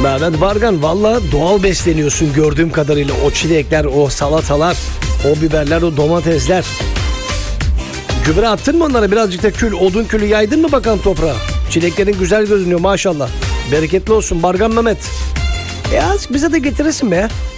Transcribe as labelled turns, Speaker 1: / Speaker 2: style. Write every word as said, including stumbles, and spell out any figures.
Speaker 1: Mehmet Bargan, valla doğal besleniyorsun gördüğüm kadarıyla. O çilekler, o salatalar, o biberler, o domatesler. Gübre attın mı onlara? Birazcık da kül, odun külü yaydın mı bakalım toprağa? Çileklerin güzel görünüyor maşallah. Bereketli olsun Bargan Mehmet. E azıcık bize de getirirsin be ya.